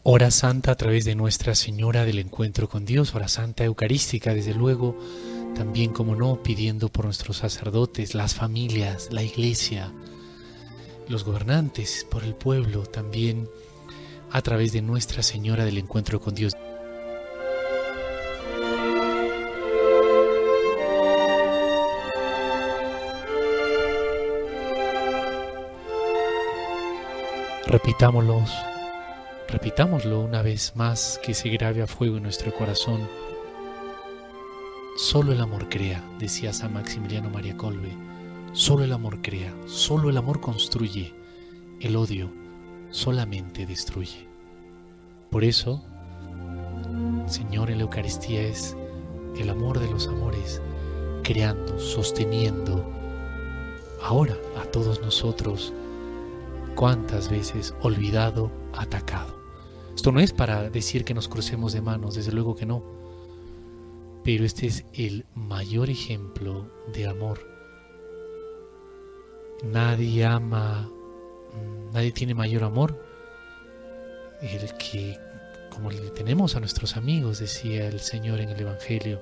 Hora Santa a través de Nuestra Señora del Encuentro con Dios, Hora Santa Eucarística, desde luego, también, como no, pidiendo por nuestros sacerdotes, las familias, la Iglesia, los gobernantes, por el pueblo, también a través de Nuestra Señora del Encuentro con Dios. Repitámoslo una vez más, que se grabe a fuego en nuestro corazón. Solo el amor crea, decía San Maximiliano María Kolbe. Solo el amor crea, solo el amor construye. El odio solamente destruye. Por eso, Señor, en la Eucaristía es el amor de los amores, creando, sosteniendo, ahora a todos nosotros. ¿Cuántas veces olvidado, atacado? Esto no es para decir que nos crucemos de manos, desde luego que no. Pero este es el mayor ejemplo de amor. Nadie tiene mayor amor el que, como le tenemos a nuestros amigos, decía el Señor en el Evangelio.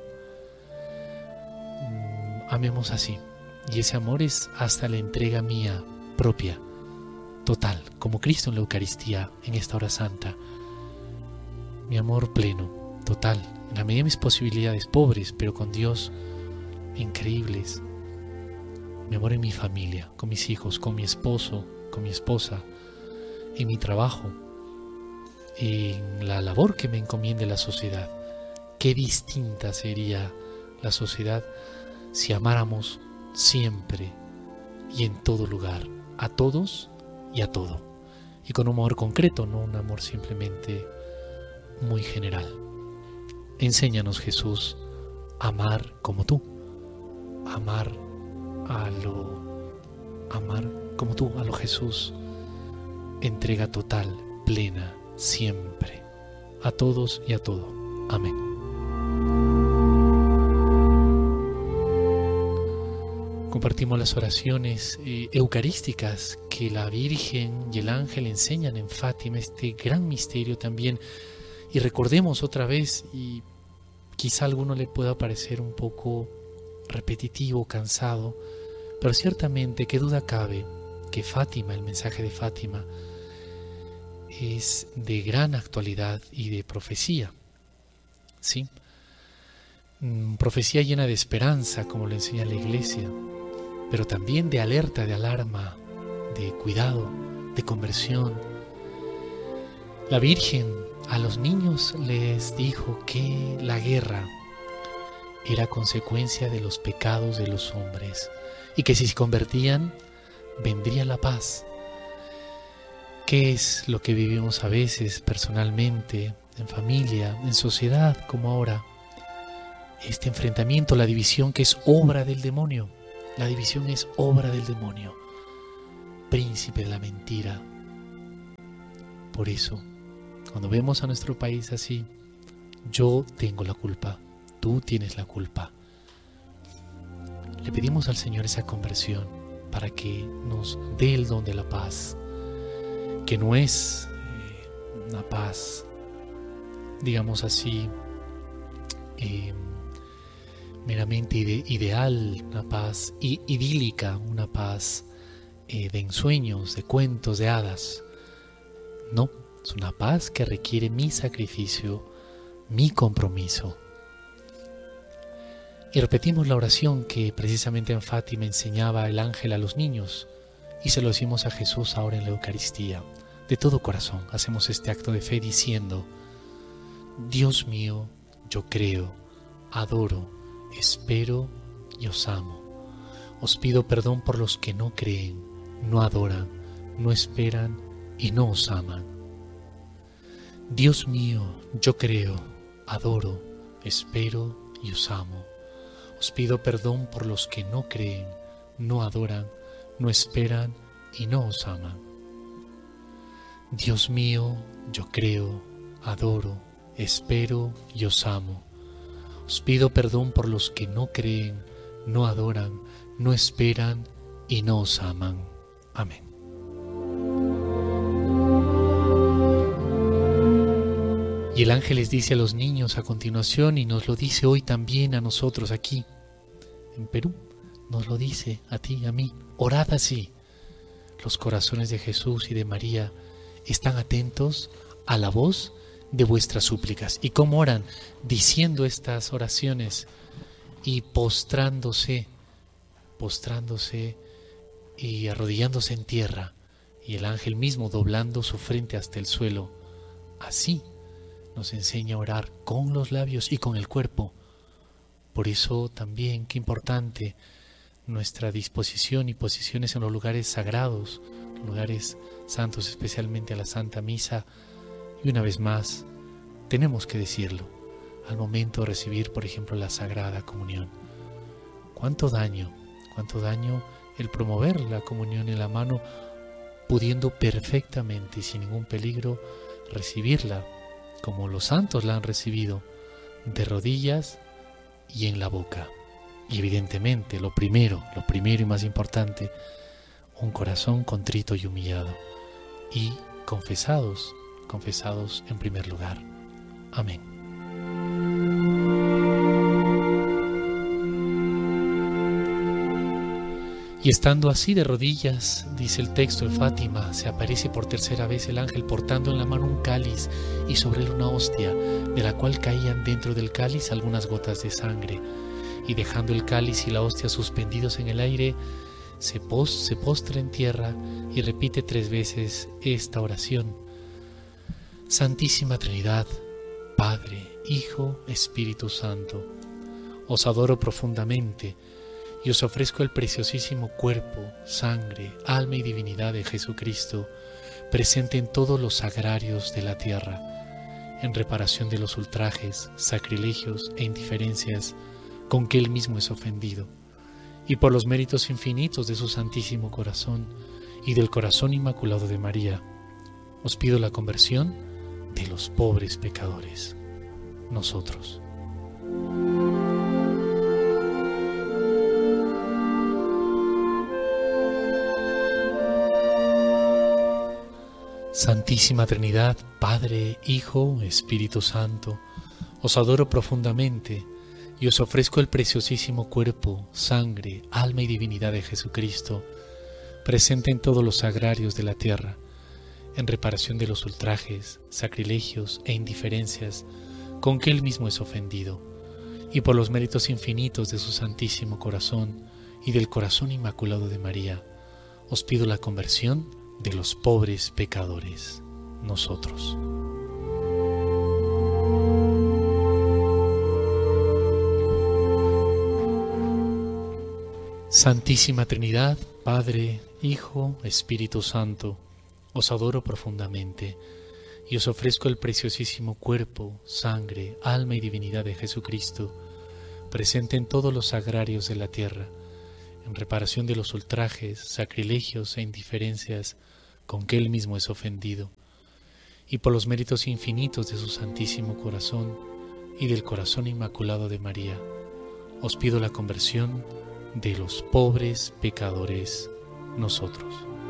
Amemos así. Y ese amor es hasta la entrega mía propia, total, como Cristo en la Eucaristía, en esta hora santa. Mi amor pleno, total, en la medida de mis posibilidades, pobres, pero con Dios, increíbles. Mi amor en mi familia, con mis hijos, con mi esposo, con mi esposa, en mi trabajo, en la labor que me encomiende la sociedad. Qué distinta sería la sociedad si amáramos siempre y en todo lugar, a todos y a todo, y con un amor concreto, no un amor simplemente muy general. Enséñanos, Jesús, a amar como tú, amar como tú, a lo Jesús, entrega total, plena, siempre, a todos y a todo. Amén. Compartimos las oraciones eucarísticas que la Virgen y el ángel enseñan en Fátima, este gran misterio también. Y recordemos otra vez, y quizá a alguno le pueda parecer un poco repetitivo, cansado, pero ciertamente qué duda cabe que Fátima, el mensaje de Fátima, es de gran actualidad y de profecía, ¿sí? Profecía llena de esperanza, como lo enseña la Iglesia, pero también de alerta, de alarma, de cuidado, de conversión. La Virgen a los niños les dijo que la guerra era consecuencia de los pecados de los hombres y que si se convertían, vendría la paz. ¿Qué es lo que vivimos a veces personalmente, en familia, en sociedad, como ahora? Este enfrentamiento, la división que es obra del demonio. La división es obra del demonio, príncipe de la mentira. Por eso, cuando vemos a nuestro país así, yo tengo la culpa, tú tienes la culpa. Le pedimos al Señor esa conversión para que nos dé el don de la paz, que no es una paz, digamos así, meramente ideal, una paz idílica, una paz de ensueños, de cuentos, de hadas. No, es una paz que requiere mi sacrificio, mi compromiso. Y repetimos la oración que precisamente en Fátima enseñaba el ángel a los niños, y se lo decimos a Jesús ahora en la Eucaristía. De todo corazón hacemos este acto de fe diciendo: Dios mío, yo creo, adoro, espero y os amo. Os pido perdón por los que no creen, no adoran, no esperan y no os aman. Dios mío, yo creo, adoro, espero y os amo. Os pido perdón por los que no creen, no adoran, no esperan y no os aman. Dios mío, yo creo, adoro, espero y os amo. Os pido perdón por los que no creen, no adoran, no esperan y no os aman. Amén. Y el ángel les dice a los niños a continuación, y nos lo dice hoy también a nosotros aquí en Perú, nos lo dice a ti y a mí: orad así. Los corazones de Jesús y de María están atentos a la voz de vuestras súplicas. ¿Y cómo oran? Diciendo estas oraciones y postrándose y arrodillándose en tierra, y el ángel mismo doblando su frente hasta el suelo. Así nos enseña a orar con los labios y con el cuerpo. Por eso también, qué importante nuestra disposición y posiciones en los lugares sagrados, lugares santos, especialmente a la Santa Misa. Y una vez más, tenemos que decirlo, al momento de recibir, por ejemplo, la Sagrada Comunión. ¿Cuánto daño el promover la comunión en la mano, pudiendo perfectamente y sin ningún peligro recibirla, como los santos la han recibido, de rodillas y en la boca? Y evidentemente, lo primero y más importante, un corazón contrito y humillado, y confesados en primer lugar. Amén. Y estando así de rodillas, dice el texto de Fátima, se aparece por tercera vez el ángel portando en la mano un cáliz y sobre él una hostia, de la cual caían dentro del cáliz algunas gotas de sangre. Y dejando el cáliz y la hostia suspendidos en el aire, se postra en tierra y repite 3 veces esta oración: Santísima Trinidad, Padre, Hijo, Espíritu Santo, os adoro profundamente y os ofrezco el preciosísimo cuerpo, sangre, alma y divinidad de Jesucristo, presente en todos los sagrarios de la tierra, en reparación de los ultrajes, sacrilegios e indiferencias con que Él mismo es ofendido, y por los méritos infinitos de su Santísimo Corazón y del Corazón Inmaculado de María, os pido la conversión de los pobres pecadores, nosotros. Santísima Trinidad, Padre, Hijo, Espíritu Santo, os adoro profundamente y os ofrezco el preciosísimo cuerpo, sangre, alma y divinidad de Jesucristo, presente en todos los sagrarios de la tierra, en reparación de los ultrajes, sacrilegios e indiferencias con que Él mismo es ofendido, y por los méritos infinitos de su Santísimo Corazón y del Corazón Inmaculado de María, os pido la conversión de los pobres pecadores, nosotros. Santísima Trinidad, Padre, Hijo, Espíritu Santo, os adoro profundamente y os ofrezco el preciosísimo cuerpo, sangre, alma y divinidad de Jesucristo, presente en todos los sagrarios de la tierra, en reparación de los ultrajes, sacrilegios e indiferencias con que Él mismo es ofendido, y por los méritos infinitos de su Santísimo Corazón y del Corazón Inmaculado de María, os pido la conversión de los pobres pecadores, nosotros.